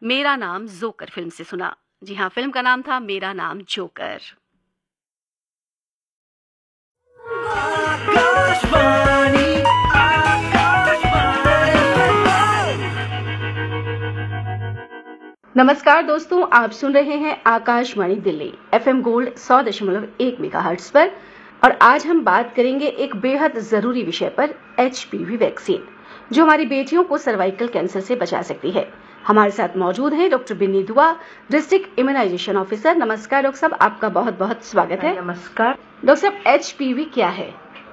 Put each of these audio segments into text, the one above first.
मेरा नाम joker film से सुना। जी हाँ, फिल्म का नाम था मेरा नाम जोकर। नमस्कार दोस्तों, आप सुन रहे हैं Akashvani Delhi FM gold 100.1 megahertz पर। और आज हम बात करेंगे एक बेहद जरूरी विषय पर, HPV वैक्सीन, जो हमारी बेटियों को सर्वाइकल कैंसर से बचा सकती है। हमारे साथ मौजूद हैं डॉक्टर बिन्नी दुआ, डिस्ट्रिक्ट इम्यूनाइजेशन ऑफिसर। नमस्कार डॉक्टर साहब, आपका बहुत बहुत स्वागत है। नमस्कार डॉक्टर साहब, HPV क्या है?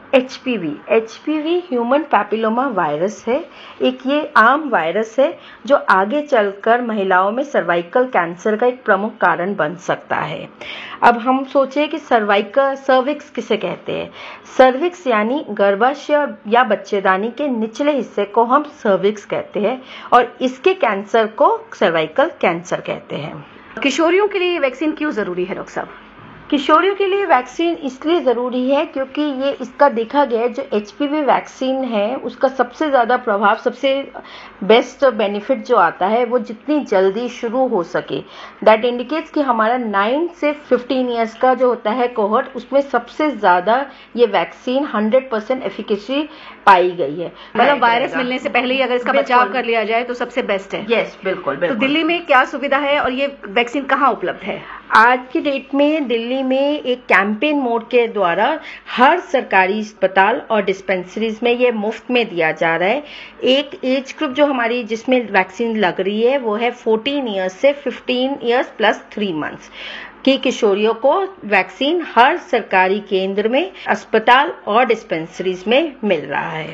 HPV ह्यूमन पैपिलोमा वायरस है। एक ये आम वायरस है जो आगे चलकर महिलाओं में सर्वाइकल कैंसर का एक प्रमुख कारण बन सकता है। अब हम सोचें कि सर्विक्स किसे कहते हैं। सर्विक्स यानी गर्भाशय या बच्चेदानी के निचले हिस्से को हम सर्विक्स कहते हैं और इसके कैंसर को सर्वाइकल कैंसर कहते हैं। किशोरियों के लिए वैक्सीन क्यों जरूरी है डॉक्टर साहब? किशोरियों के लिए वैक्सीन इसलिए ज़रूरी है क्योंकि ये इसका देखा गया है जो HPV वैक्सीन है उसका सबसे ज़्यादा प्रभाव, सबसे बेस्ट बेनिफिट जो आता है वो जितनी जल्दी शुरू हो सके। दैट इंडिकेट्स कि हमारा 9 से 15 ईयर्स का जो होता है कोहर्ट, उसमें सबसे ज़्यादा ये वैक्सीन 100% एफिकेसी पाई गई है। मतलब वायरस मिलने से पहले ही अगर इसका बचाव कर लिया जाए तो सबसे बेस्ट है। यस, बिल्कुल। तो दिल्ली में क्या सुविधा है और ये वैक्सीन कहाँ उपलब्ध है? आज की डेट में दिल्ली में एक कैंपेन मोड के द्वारा हर सरकारी अस्पताल और डिस्पेंसरीज में ये मुफ्त में दिया जा रहा है। एक एज ग्रुप जो हमारी जिसमें वैक्सीन लग रही है वो है 14 ईयर्स से 15 ईयर्स प्लस 3 मंथ्स की किशोरियों को वैक्सीन हर सरकारी केंद्र में, अस्पताल और डिस्पेंसरीज में मिल रहा है।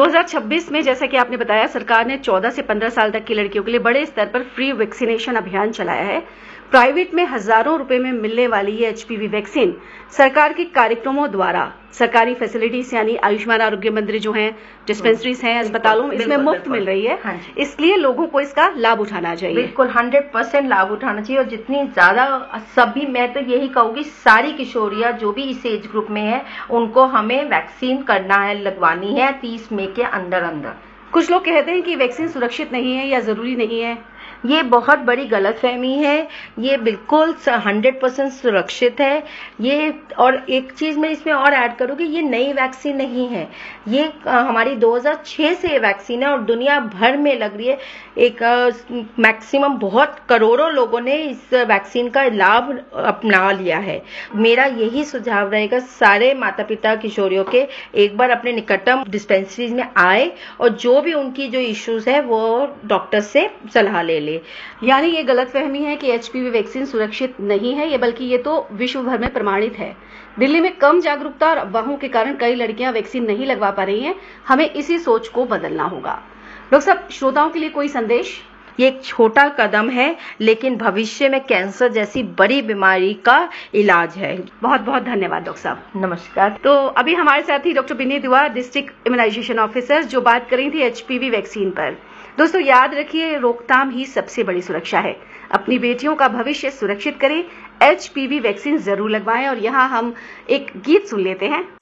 2026 में जैसा कि आपने बताया, सरकार ने 14 से 15 साल तक की लड़कियों के लिए बड़े स्तर पर फ्री वैक्सीनेशन अभियान चलाया है। प्राइवेट में हजारों रुपए में मिलने वाली ये HPV वैक्सीन सरकार के कार्यक्रमों द्वारा सरकारी फैसिलिटीज यानी आयुष्मान आरोग्य मंदिर जो हैं, डिस्पेंसरीज हैं, अस्पतालों में इसमें मुफ्त मिल रही है। हाँ, इसलिए लोगों को इसका लाभ उठाना चाहिए। बिल्कुल 100% लाभ उठाना चाहिए। और जितनी ज्यादा सभी, मैं तो यही कहूंगी सारी किशोरियां जो भी इस एज ग्रुप में है उनको हमें वैक्सीन करना है, लगवानी है 30 मई के अंदर अंदर। कुछ लोग कहते हैं कि वैक्सीन सुरक्षित नहीं है या जरूरी नहीं है। ये बहुत बड़ी गलतफहमी है। ये बिल्कुल 100% सुरक्षित है। ये, और एक चीज मैं इसमें और ऐड करूंगी, ये नई वैक्सीन नहीं है। ये हमारी 2006 से ये वैक्सीन है और दुनिया भर में लग रही है। एक मैक्सिमम बहुत करोड़ों लोगों ने इस वैक्सीन का लाभ अपना लिया है। मेरा यही सुझाव रहेगा सारे माता पिता किशोरियों के, एक बार अपने निकटतम डिस्पेंसरीज में आए और जो भी उनकी जो इश्यूज है वो डॉक्टर से सलाह ले। यानी ये गलतफहमी है कि HPV वैक्सीन सुरक्षित नहीं है, ये बल्कि ये तो विश्व भर में प्रमाणित है। दिल्ली में कम जागरूकता और अफवाहों के कारण कई लड़कियां वैक्सीन नहीं लगवा पा रही हैं। हमें इसी सोच को बदलना होगा। डॉक्टर साहब, श्रोताओं के लिए कोई संदेश? ये एक छोटा कदम है लेकिन भविष्य में कैंसर जैसी बड़ी बीमारी का इलाज है। बहुत बहुत धन्यवाद डॉक्टर साहब। नमस्कार। तो अभी हमारे साथ ही डॉक्टर बिन्नी दुआ, डिस्ट्रिक्ट इम्यूनाइजेशन ऑफिसर, जो बात कर रही थी HPV वैक्सीन पर। दोस्तों याद रखिए, रोकथाम ही सबसे बड़ी सुरक्षा है। अपनी बेटियों का भविष्य सुरक्षित करें, HPV वैक्सीन जरूर लगवाएं। और यहाँ हम एक गीत सुन लेते हैं।